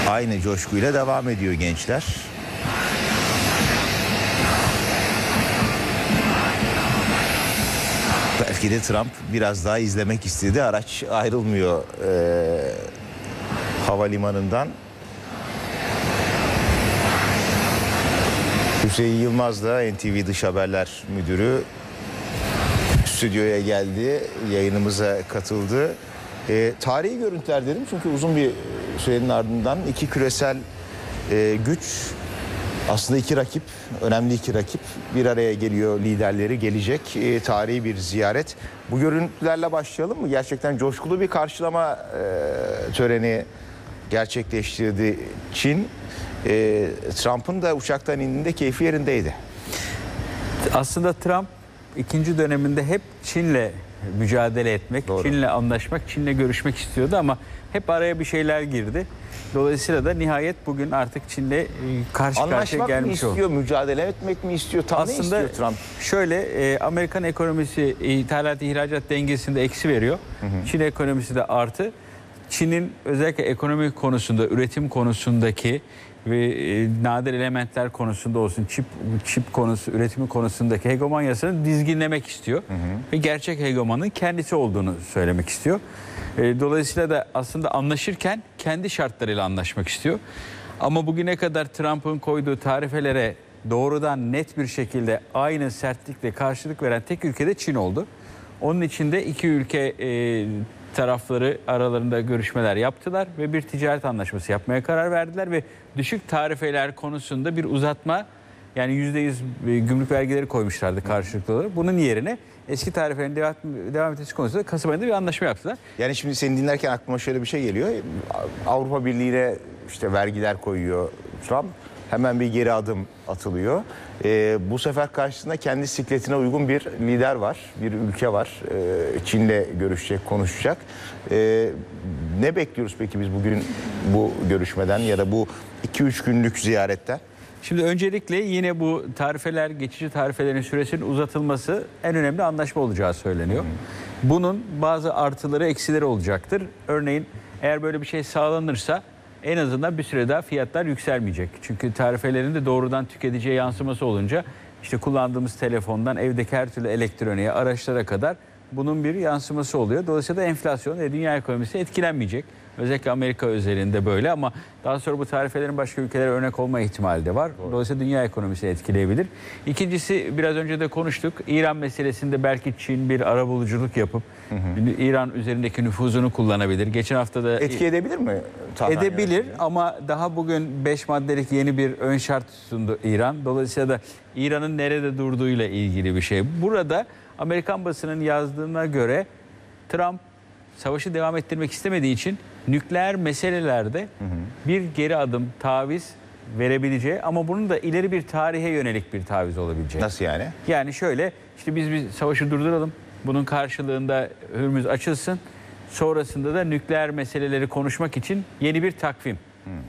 Aynı coşkuyla devam ediyor gençler. Belki de Trump biraz daha izlemek istedi. Araç ayrılmıyor havalimanından. Hüseyin Yılmaz da NTV Dış Haberler Müdürü stüdyoya geldi. Yayınımıza katıldı. Tarihi görüntüler dedim çünkü uzun bir sürenin ardından iki küresel güç, aslında iki rakip, önemli iki rakip bir araya geliyor, liderleri gelecek. Tarihi bir ziyaret. Bu görüntülerle başlayalım mı? Gerçekten coşkulu bir karşılama töreni gerçekleştirdi Çin. Trump'ın da uçaktan indiğinde keyfi yerindeydi. Aslında Trump ikinci döneminde hep Çin'le mücadele etmek, Doğru. Çin'le anlaşmak, Çin'le görüşmek istiyordu ama hep araya bir şeyler girdi. Dolayısıyla da nihayet bugün artık Çin'le karşı karşıya gelmiş oldu. Anlaşmak mı istiyor, mücadele etmek mi istiyor? Tam ne istiyor Trump? Şöyle, Amerikan ekonomisi ithalat ihracat dengesinde eksi veriyor. Çin ekonomisi de artı. Çin'in özellikle ekonomi konusunda, üretim konusundaki ve nadir elementler konusunda olsun, çip konusu, üretimi konusundaki hegemonyasını dizginlemek istiyor. Ve gerçek hegemonun kendisi olduğunu söylemek istiyor. Dolayısıyla da aslında anlaşırken kendi şartlarıyla anlaşmak istiyor. Ama bugüne kadar Trump'ın koyduğu tarifelere doğrudan net bir şekilde aynı sertlikle karşılık veren tek ülke de Çin oldu. Onun için de iki ülke tarafları aralarında görüşmeler yaptılar ve bir ticaret anlaşması yapmaya karar verdiler ve düşük tarifeler konusunda bir uzatma, yani %100 gümrük vergileri koymuşlardı karşılıklı olarak. Bunun yerine eski tarifelerin devam etmesi konusunda Kasım ayında bir anlaşma yaptılar. Yani şimdi seni dinlerken aklıma şöyle bir şey geliyor. Avrupa Birliği'ne işte vergiler koyuyor Trump. Hemen bir geri adım atılıyor. Bu sefer karşısında kendi sikletine uygun bir lider var, bir ülke var. Çin'le görüşecek, konuşacak. Ne bekliyoruz peki biz bugün bu görüşmeden ya da bu 2-3 günlük ziyaretten? Şimdi öncelikle yine bu tarifeler, geçici tarifelerin süresinin uzatılması en önemli anlaşma olacağı söyleniyor. Bunun bazı artıları, eksileri olacaktır. Örneğin eğer böyle bir şey sağlanırsa en azından bir süre daha fiyatlar yükselmeyecek. Çünkü tarifelerin de doğrudan tüketiciye yansıması olunca işte kullandığımız telefondan evdeki her türlü elektroniğe, araçlara kadar bunun bir yansıması oluyor. Dolayısıyla da enflasyon ve dünya ekonomisi etkilenmeyecek. Özellikle Amerika özelinde böyle ama daha sonra bu tarifelerin başka ülkelere örnek olma ihtimali de var. Dolayısıyla dünya ekonomisi etkileyebilir. İkincisi, biraz önce de konuştuk. İran meselesinde belki Çin bir arabuluculuk yapıp İran üzerindeki nüfuzunu kullanabilir. Geçen hafta da etki edebilir mi? Edebilir ama daha bugün 5 maddelik yeni bir ön şart sundu İran. Dolayısıyla da İran'ın nerede durduğuyla ilgili bir şey. Burada Amerikan basının yazdığına göre Trump savaşı devam ettirmek istemediği için nükleer meselelerde bir geri adım, taviz verebileceği ama bunun da ileri bir tarihe yönelik bir taviz olabileceği. Nasıl yani? Yani şöyle, işte biz bir savaşı durduralım. Bunun karşılığında Hürmüz açılsın. Sonrasında da nükleer meseleleri konuşmak için yeni bir takvim.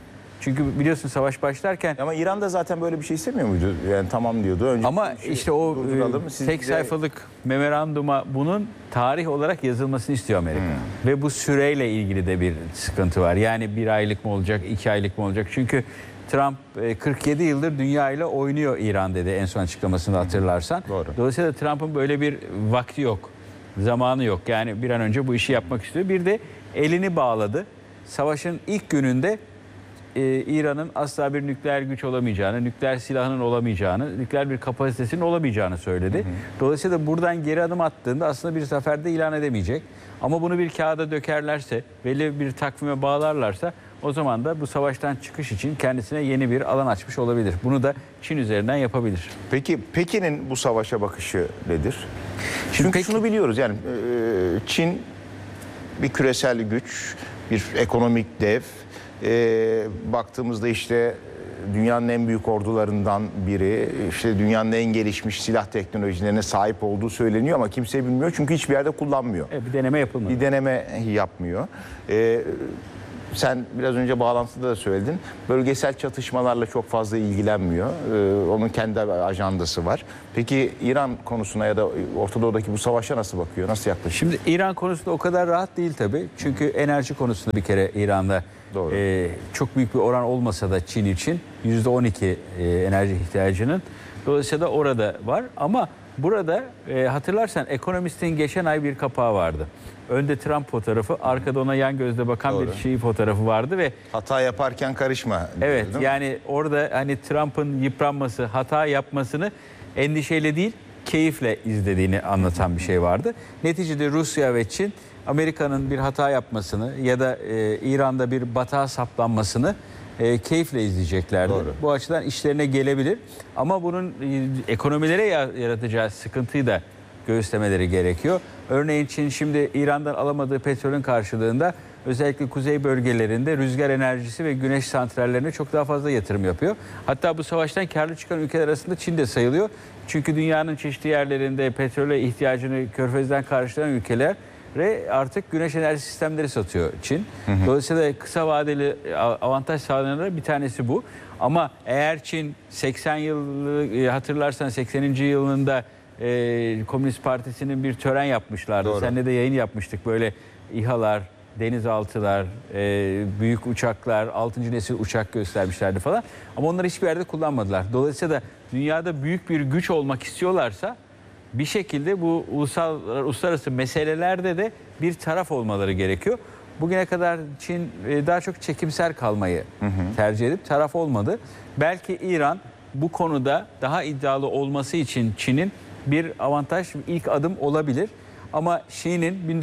Çünkü biliyorsun savaş başlarken... Ama İran da zaten böyle bir şey istemiyor muydu? Yani tamam diyordu. Önce ama işte o tek sayfalık memoranduma bunun tarih olarak yazılmasını istiyor Amerika. Ve bu süreyle ilgili de bir sıkıntı var. Yani 1 aylık mı olacak, 2 aylık mı olacak? Çünkü Trump 47 yıldır dünya ile oynuyor İran dedi en son açıklamasını hatırlarsan. Doğru. Dolayısıyla Trump'ın böyle bir vakti yok, zamanı yok. Yani bir an önce bu işi yapmak istiyor. Bir de elini bağladı. Savaşın ilk gününde İran'ın asla bir nükleer güç olamayacağını, nükleer silahının olamayacağını, nükleer bir kapasitesinin olamayacağını söyledi. Dolayısıyla buradan geri adım attığında aslında bir zaferde ilan edemeyecek. Ama bunu bir kağıda dökerlerse, belli bir takvime bağlarlarsa o zaman da bu savaştan çıkış için kendisine yeni bir alan açmış olabilir. Bunu da Çin üzerinden yapabilir. Peki Pekin'in bu savaşa bakışı nedir? Çünkü şunu biliyoruz, yani Çin bir küresel güç, bir ekonomik dev. Baktığımızda işte dünyanın en büyük ordularından biri, işte dünyanın en gelişmiş silah teknolojilerine sahip olduğu söyleniyor ama kimse bilmiyor çünkü hiçbir yerde kullanmıyor. Bir deneme yapılmadı. Bir deneme yapmıyor. sen biraz önce bağlantıda da söyledin. Bölgesel çatışmalarla çok fazla ilgilenmiyor. Onun kendi ajandası var. Peki İran konusuna ya da Orta Doğu'daki bu savaşa nasıl bakıyor? Nasıl yaklaşıyor? Şimdi İran konusunda o kadar rahat değil tabii. Çünkü enerji konusunda bir kere İran'da çok büyük bir oran olmasa da Çin için %12 enerji ihtiyacının. Dolayısıyla da orada var. Ama burada hatırlarsan Economist'in geçen ay bir kapağı vardı. Önde Trump fotoğrafı, arkada ona yan gözle bakan bir Şii fotoğrafı vardı ve hata yaparken karışma. Evet, yani orada hani Trump'ın yıpranması, hata yapmasını endişeyle değil, keyifle izlediğini anlatan bir şey vardı. Neticede Rusya ve Çin Amerika'nın bir hata yapmasını ya da İran'da bir batağa saplanmasını keyifle izleyeceklerdi. Doğru. Bu açıdan işlerine gelebilir. Ama bunun ekonomilere yaratacağı sıkıntıyı da göğüslemeleri gerekiyor. Örneğin Çin şimdi İran'dan alamadığı petrolün karşılığında özellikle kuzey bölgelerinde rüzgar enerjisi ve güneş santrallerine çok daha fazla yatırım yapıyor. Hatta bu savaştan karlı çıkan ülkeler arasında Çin de sayılıyor. Çünkü dünyanın çeşitli yerlerinde petrole ihtiyacını körfezden karşılayan ülkeler artık güneş enerji sistemleri satıyor Çin. Dolayısıyla kısa vadeli avantaj sağlayanlara bir tanesi bu. Ama eğer Çin 80 yılı hatırlarsan 80. yılında Komünist Partisi'nin bir tören yapmışlardı. Doğru. Seninle de yayın yapmıştık. Böyle İHA'lar, denizaltılar, büyük uçaklar, 6. nesil uçak göstermişlerdi falan. Ama onları hiçbir yerde kullanmadılar. Dolayısıyla da dünyada büyük bir güç olmak istiyorlarsa bir şekilde bu uluslararası meselelerde de bir taraf olmaları gerekiyor. Bugüne kadar Çin daha çok çekimser kalmayı tercih edip taraf olmadı. Belki İran bu konuda daha iddialı olması için Çin'in bir avantaj, ilk adım olabilir. Ama Şi'nin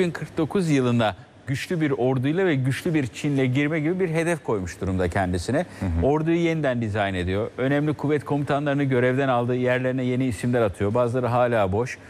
2049 yılında güçlü bir orduyla ve güçlü bir Çin'le girme gibi bir hedef koymuş durumda kendisine. Orduyu yeniden dizayn ediyor. Önemli kuvvet komutanlarını görevden aldığı yerlerine yeni isimler atıyor. Bazıları hala boş.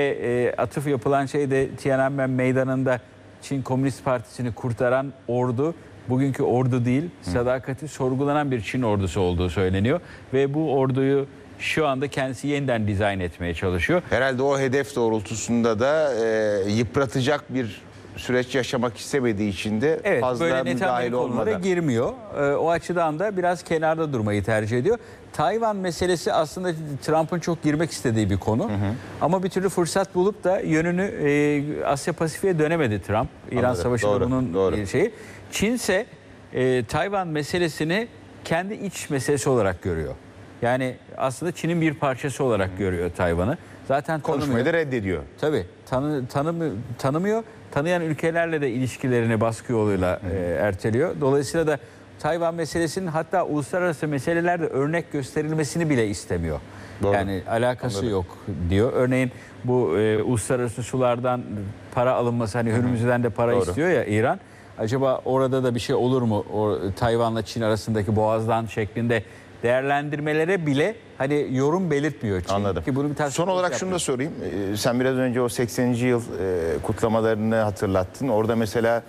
Ve atıf yapılan şey de Tiananmen Meydanı'nda Çin Komünist Partisi'ni kurtaran ordu, bugünkü ordu değil, sadakati sorgulanan bir Çin ordusu olduğu söyleniyor. Ve bu orduyu şu anda kendisi yeniden dizayn etmeye çalışıyor. Herhalde o hedef doğrultusunda da yıpratacak bir süreç yaşamak istemediği için de fazla müdahil olmadan girmiyor. O açıdan da biraz kenarda durmayı tercih ediyor. Tayvan meselesi aslında Trump'ın çok girmek istediği bir konu. Ama bir türlü fırsat bulup da yönünü Asya Pasifik'e dönemedi Trump. İran Savaşı'nda bunun şeyi. Çin ise Tayvan meselesini kendi iç meselesi olarak görüyor. Yani aslında Çin'in bir parçası olarak görüyor Tayvan'ı. Zaten konuşmayı da reddediyor. Tabii tanımıyor. Tanıyan ülkelerle de ilişkilerini baskı yoluyla erteliyor. Dolayısıyla da Tayvan meselesinin hatta uluslararası meselelerde örnek gösterilmesini bile istemiyor. Doğru. Yani alakası yok diyor. Örneğin bu uluslararası sulardan para alınması, hani Hürmüz'den de para istiyor ya İran. Acaba orada da bir şey olur mu? O Tayvan'la Çin arasındaki boğazdan şeklinde değerlendirmelere bile hani yorum belirtmiyor Çin. Anladım. Ki bunu bir son olarak şunu da sorayım. Sen biraz önce o 80. yıl kutlamalarını hatırlattın. Orada mesela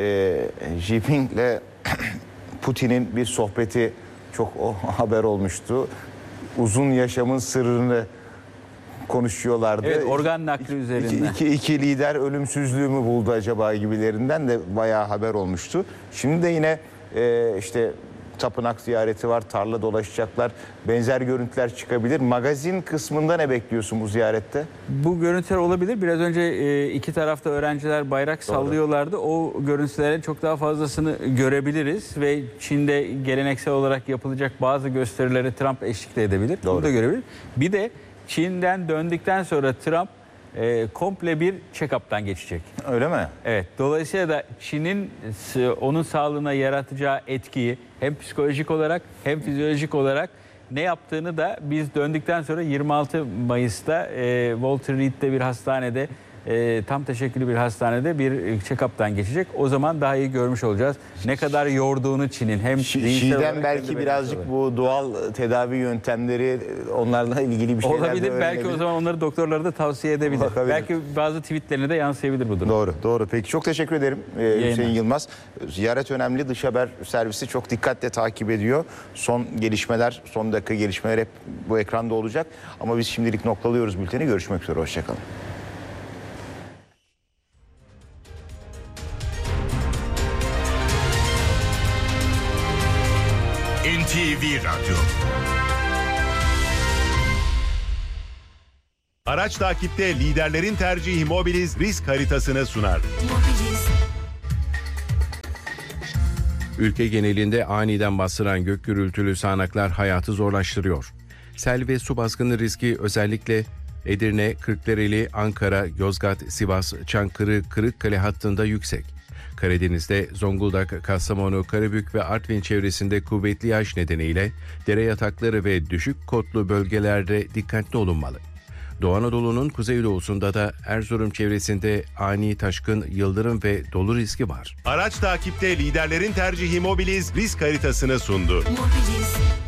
Xi Jinping'le Putin'in bir sohbeti çok haber olmuştu. Uzun yaşamın sırrını konuşuyorlardı. Evet, organ nakli üzerinden. İki lider ölümsüzlüğü mü buldu acaba gibilerinden de bayağı haber olmuştu. Şimdi de yine işte tapınak ziyareti var, tarla dolaşacaklar. Benzer görüntüler çıkabilir. Magazin kısmında ne bekliyorsun bu ziyarette? Bu görüntüler olabilir. Biraz önce iki tarafta öğrenciler bayrak sallıyorlardı. O görüntülerin çok daha fazlasını görebiliriz ve Çin'de geleneksel olarak yapılacak bazı gösterilere Trump eşlik edebilir. Bunu da görebilir. Bir de Çin'den döndükten sonra Trump komple bir check-up'tan geçecek. Öyle mi? Evet. Dolayısıyla da Çin'in onun sağlığına yaratacağı etkiyi hem psikolojik olarak hem fizyolojik olarak ne yaptığını da biz döndükten sonra 26 Mayıs'ta Walter Reed'de bir hastanede, tam teşekküllü bir hastanede bir check-up'tan geçecek. O zaman daha iyi görmüş olacağız. Ne kadar yorduğunu Çin'in hem Şi'den belki birazcık bu doğal tedavi yöntemleri onlarla ilgili bir şeyler olabilir. Belki o zaman onları doktorlara da tavsiye edebilir. Bakabilir. Belki bazı tweetlerine de yansıyabilir bu durum. Doğru. Peki çok teşekkür ederim Hüseyin Yılmaz. Ziyaret önemli. Dış haber servisi çok dikkatle takip ediyor. Son gelişmeler, son dakika gelişmeler hep bu ekranda olacak. Ama biz şimdilik noktalıyoruz bülteni. Görüşmek üzere. Hoşçakalın. NTV Radyo. Araç takipte liderlerin tercihi Mobiliz risk haritasını sunar. Ülke genelinde aniden bastıran gök gürültülü sağanaklar hayatı zorlaştırıyor. Sel ve su baskını riski özellikle Edirne, Kırklareli, Ankara, Yozgat, Sivas, Çankırı, Kırıkkale hattında yüksek. Karadeniz'de Zonguldak, Kastamonu, Karabük ve Artvin çevresinde kuvvetli yağış nedeniyle dere yatakları ve düşük kotlu bölgelerde dikkatli olunmalı. Doğu Anadolu'nun kuzeydoğusunda da Erzurum çevresinde ani taşkın, yıldırım ve dolu riski var. Araç takipte liderlerin tercihi Mobiliz risk haritasını sundu. Mobiliz.